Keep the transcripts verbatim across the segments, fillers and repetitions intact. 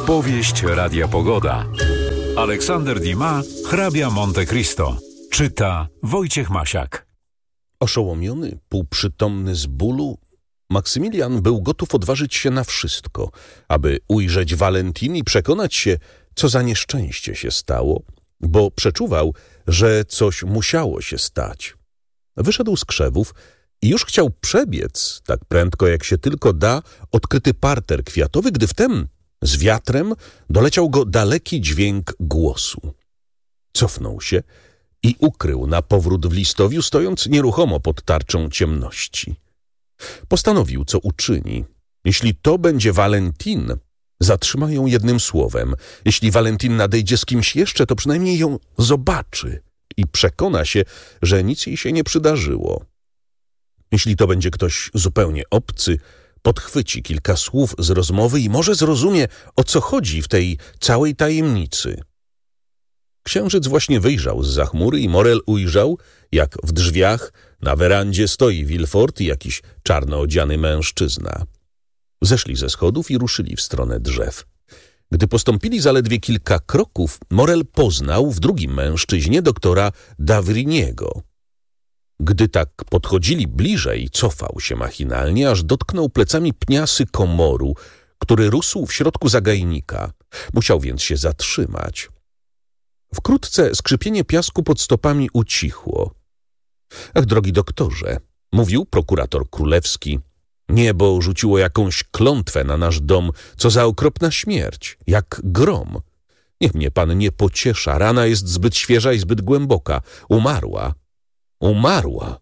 Powieść Radia Pogoda. Aleksander Dumas, Hrabia Monte Cristo. Czyta Wojciech Masiak. Oszołomiony, półprzytomny z bólu, Maksymilian był gotów odważyć się na wszystko, aby ujrzeć Valentin i przekonać się, co za nieszczęście się stało, bo przeczuwał, że coś musiało się stać. Wyszedł z krzewów i już chciał przebiec, tak prędko jak się tylko da, odkryty parter kwiatowy, gdy wtem z wiatrem doleciał go daleki dźwięk głosu. Cofnął się i ukrył na powrót w listowiu, stojąc nieruchomo pod tarczą ciemności. Postanowił, co uczyni. Jeśli to będzie Valentin, zatrzyma ją jednym słowem. Jeśli Valentin nadejdzie z kimś jeszcze, to przynajmniej ją zobaczy i przekona się, że nic jej się nie przydarzyło. Jeśli to będzie ktoś zupełnie obcy, podchwyci kilka słów z rozmowy i może zrozumie, o co chodzi w tej całej tajemnicy. Księżyc właśnie wyjrzał zza chmury i Morel ujrzał, jak w drzwiach na werandzie stoi Villefort i jakiś czarno odziany mężczyzna. Zeszli ze schodów i ruszyli w stronę drzew. Gdy postąpili zaledwie kilka kroków, Morel poznał w drugim mężczyźnie doktora d'Avrigniego. Gdy tak podchodzili bliżej, cofał się machinalnie, aż dotknął plecami pnia sykomoru, który rósł w środku zagajnika. Musiał więc się zatrzymać. Wkrótce skrzypienie piasku pod stopami ucichło. Ach, drogi doktorze, mówił prokurator królewski, niebo rzuciło jakąś klątwę na nasz dom, co za okropna śmierć, jak grom. Niech mnie pan nie pociesza, rana jest zbyt świeża i zbyt głęboka. Umarła. Umarła.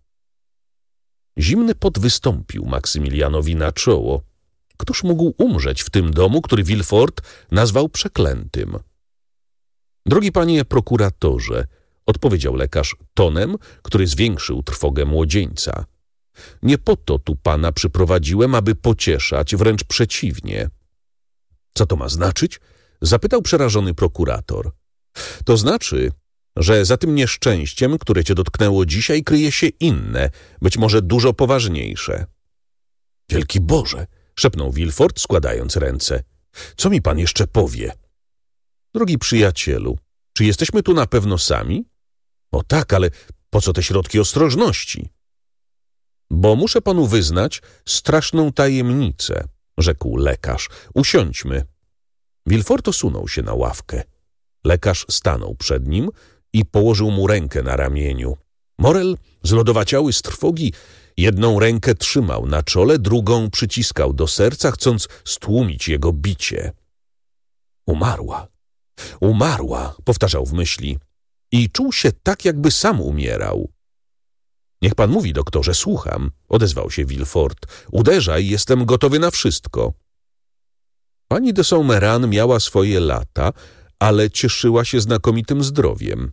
Zimny pot wystąpił Maksymilianowi na czoło. Któż mógł umrzeć w tym domu, który Villefort nazwał przeklętym? Drogi panie prokuratorze, odpowiedział lekarz tonem, który zwiększył trwogę młodzieńca. Nie po to tu pana przyprowadziłem, aby pocieszać, wręcz przeciwnie. Co to ma znaczyć? Zapytał przerażony prokurator. To znaczy, że za tym nieszczęściem, które cię dotknęło dzisiaj, kryje się inne, być może dużo poważniejsze. Wielki Boże, szepnął Villefort, składając ręce. Co mi pan jeszcze powie? Drogi przyjacielu, czy jesteśmy tu na pewno sami? O tak, ale po co te środki ostrożności? Bo muszę panu wyznać straszną tajemnicę, rzekł lekarz. Usiądźmy. Villefort osunął się na ławkę. Lekarz stanął przed nim i położył mu rękę na ramieniu. Morel, zlodowaciały z trwogi, jedną rękę trzymał na czole, drugą przyciskał do serca, chcąc stłumić jego bicie. Umarła. Umarła, powtarzał w myśli i czuł się tak, jakby sam umierał. Niech pan mówi, doktorze, słucham, odezwał się Villefort. Uderzaj, jestem gotowy na wszystko. Pani de Saumeran miała swoje lata, ale cieszyła się znakomitym zdrowiem.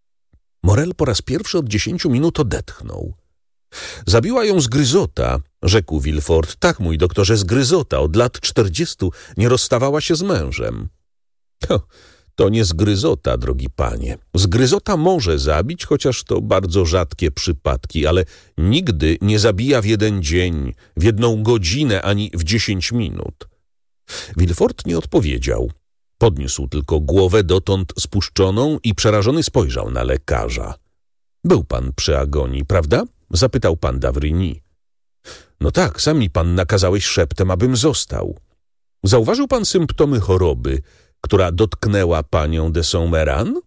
Morel po raz pierwszy od dziesięciu minut odetchnął. Zabiła ją zgryzota, rzekł Villefort. Tak, mój doktorze, zgryzota. Od lat czterdziestu nie rozstawała się z mężem. To, to nie zgryzota, drogi panie. Zgryzota może zabić, chociaż to bardzo rzadkie przypadki, ale nigdy nie zabija w jeden dzień, w jedną godzinę, ani w dziesięć minut. Villefort nie odpowiedział. Podniósł tylko głowę dotąd spuszczoną i przerażony spojrzał na lekarza. Był pan przy agonii, prawda? Zapytał pan d'Avrigny. No tak, sam mi pan nakazałeś szeptem, abym został. Zauważył pan symptomy choroby, która dotknęła panią de Saumeran?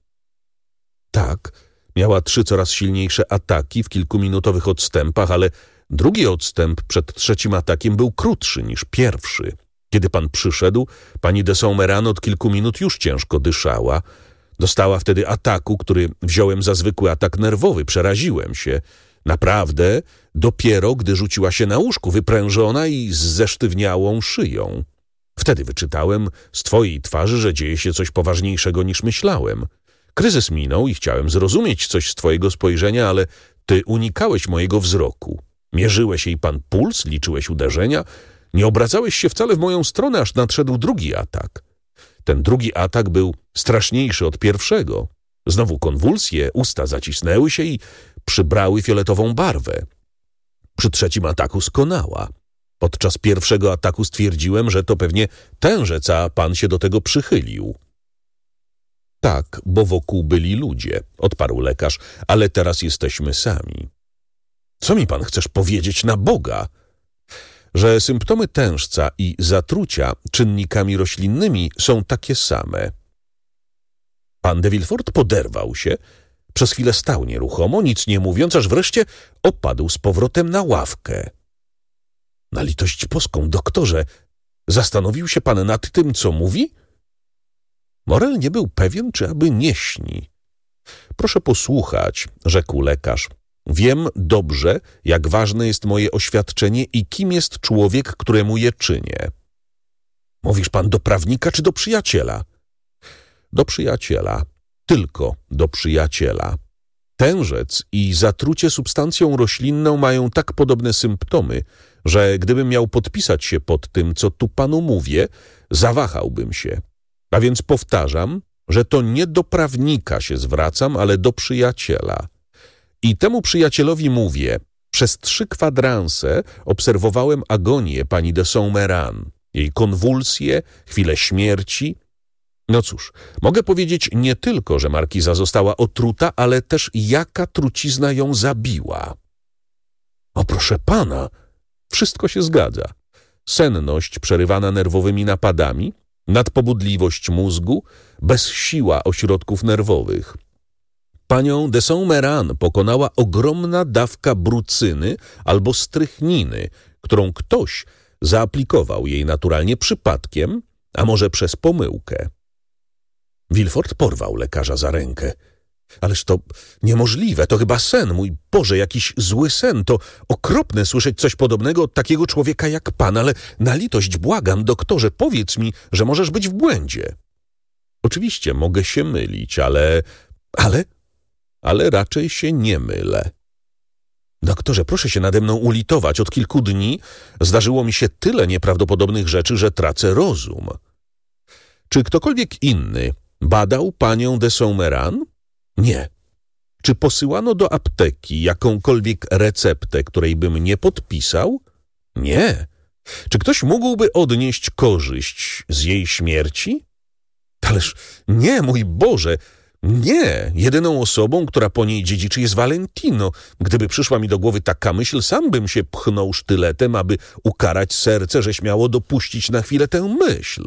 Tak, miała trzy coraz silniejsze ataki w kilkuminutowych odstępach, ale drugi odstęp przed trzecim atakiem był krótszy niż pierwszy. Kiedy pan przyszedł, pani de Saumeran od kilku minut już ciężko dyszała. Dostała wtedy ataku, który wziąłem za zwykły atak nerwowy. Przeraziłem się. Naprawdę, dopiero gdy rzuciła się na łóżku, wyprężona i z zesztywniałą szyją. Wtedy wyczytałem z twojej twarzy, że dzieje się coś poważniejszego niż myślałem. Kryzys minął i chciałem zrozumieć coś z twojego spojrzenia, ale ty unikałeś mojego wzroku. Mierzyłeś jej pan puls, liczyłeś uderzenia. Nie obracałeś się wcale w moją stronę, aż nadszedł drugi atak. Ten drugi atak był straszniejszy od pierwszego. Znowu konwulsje, usta zacisnęły się i przybrały fioletową barwę. Przy trzecim ataku skonała. Podczas pierwszego ataku stwierdziłem, że to pewnie tężec, a pan się do tego przychylił. Tak, bo wokół byli ludzie, odparł lekarz, ale teraz jesteśmy sami. Co mi pan chcesz powiedzieć na Boga? Że symptomy tężca i zatrucia czynnikami roślinnymi są takie same. Pan de Villefort poderwał się, przez chwilę stał nieruchomo, nic nie mówiąc, aż wreszcie opadł z powrotem na ławkę. Na litość boską, doktorze, zastanowił się pan nad tym, co mówi? Morel nie był pewien, czy aby nie śni. Proszę posłuchać, rzekł lekarz. Wiem dobrze, jak ważne jest moje oświadczenie i kim jest człowiek, któremu je czynię. Mówisz pan do prawnika czy do przyjaciela? Do przyjaciela. Tylko do przyjaciela. Tężec i zatrucie substancją roślinną mają tak podobne symptomy, że gdybym miał podpisać się pod tym, co tu panu mówię, zawahałbym się. A więc powtarzam, że to nie do prawnika się zwracam, ale do przyjaciela. I temu przyjacielowi mówię, przez trzy kwadranse obserwowałem agonię pani de Saint-Méran, jej konwulsje, chwile śmierci. No cóż, mogę powiedzieć nie tylko, że markiza została otruta, ale też jaka trucizna ją zabiła. O proszę pana, wszystko się zgadza. Senność przerywana nerwowymi napadami, nadpobudliwość mózgu, bezsiła ośrodków nerwowych. Panią de Saint-Méran pokonała ogromna dawka brucyny albo strychniny, którą ktoś zaaplikował jej naturalnie przypadkiem, a może przez pomyłkę. Villefort porwał lekarza za rękę. Ależ to niemożliwe, to chyba sen, mój Boże, jakiś zły sen. To okropne słyszeć coś podobnego od takiego człowieka jak pan, ale na litość błagam, doktorze, powiedz mi, że możesz być w błędzie. Oczywiście mogę się mylić, ale... ale... ale raczej się nie mylę. Doktorze, proszę się nade mną ulitować. Od kilku dni zdarzyło mi się tyle nieprawdopodobnych rzeczy, że tracę rozum. Czy ktokolwiek inny badał panią de Saint-Méran? Nie. Czy posyłano do apteki jakąkolwiek receptę, której bym nie podpisał? Nie. Czy ktoś mógłby odnieść korzyść z jej śmierci? Ależ nie, mój Boże, nie. Jedyną osobą, która po niej dziedziczy, jest Valentino. Gdyby przyszła mi do głowy taka myśl, sam bym się pchnął sztyletem, aby ukarać serce, że śmiało dopuścić na chwilę tę myśl.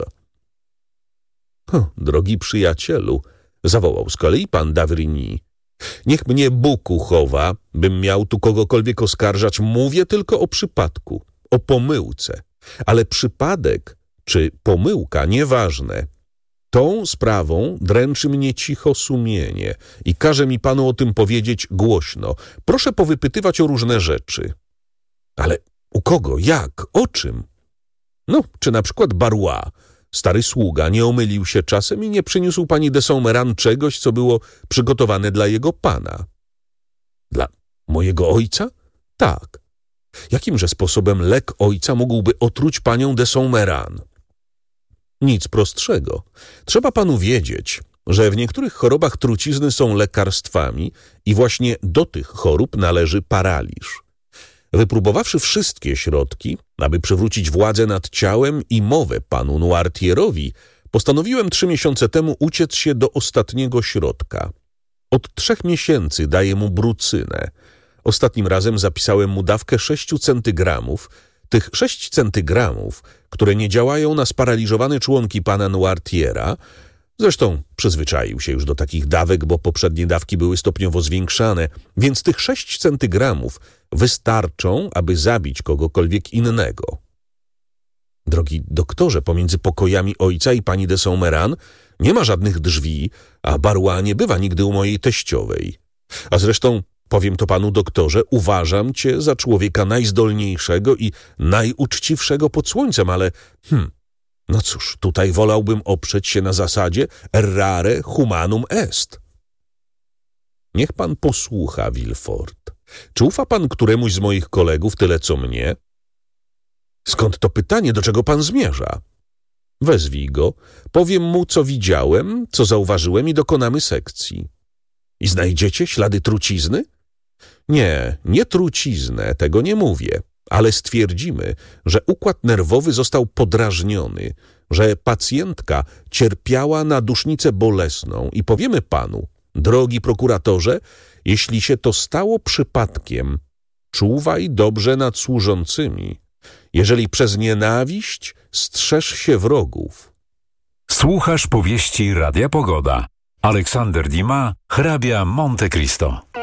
O, drogi przyjacielu, zawołał z kolei pan d'Avrigny. Niech mnie Bóg uchowa, bym miał tu kogokolwiek oskarżać. Mówię tylko o przypadku, o pomyłce. Ale przypadek czy pomyłka, nieważne. Tą sprawą dręczy mnie cicho sumienie i każe mi panu o tym powiedzieć głośno. Proszę powypytywać o różne rzeczy. Ale u kogo? Jak? O czym? No, czy na przykład Barrois, stary sługa, nie omylił się czasem i nie przyniósł pani de Saint-Méran czegoś, co było przygotowane dla jego pana? Dla mojego ojca? Tak. Jakimże sposobem lek ojca mógłby otruć panią de Saint-Méran? Nic prostszego. Trzeba panu wiedzieć, że w niektórych chorobach trucizny są lekarstwami i właśnie do tych chorób należy paraliż. Wypróbowawszy wszystkie środki, aby przywrócić władzę nad ciałem i mowę panu Noirtierowi, postanowiłem trzy miesiące temu uciec się do ostatniego środka. Od trzech miesięcy daję mu brucynę. Ostatnim razem zapisałem mu dawkę sześciu centygramów. Tych sześć centygramów, które nie działają na sparaliżowane członki pana Noirtiera, zresztą przyzwyczaił się już do takich dawek, bo poprzednie dawki były stopniowo zwiększane, więc tych sześć centygramów wystarczą, aby zabić kogokolwiek innego. Drogi doktorze, pomiędzy pokojami ojca i pani de Saint-Méran nie ma żadnych drzwi, a Barrois nie bywa nigdy u mojej teściowej. A zresztą, powiem to panu doktorze, uważam cię za człowieka najzdolniejszego i najuczciwszego pod słońcem, ale hm, no cóż, tutaj wolałbym oprzeć się na zasadzie errare humanum est. Niech pan posłucha, Villefort. Czy ufa pan któremuś z moich kolegów tyle, co mnie? Skąd to pytanie, do czego pan zmierza? Wezwij go, powiem mu, co widziałem, co zauważyłem i dokonamy sekcji. I znajdziecie ślady trucizny? Nie, nie truciznę, tego nie mówię. ale stwierdzimy, że układ nerwowy został podrażniony, że pacjentka cierpiała na dusznicę bolesną i powiemy panu: drogi prokuratorze, jeśli się to stało przypadkiem, czuwaj dobrze nad służącymi. Jeżeli przez nienawiść, strzeż się wrogów. Słuchasz powieści Radia Pogoda. Aleksander Dumas, hrabia Monte Cristo.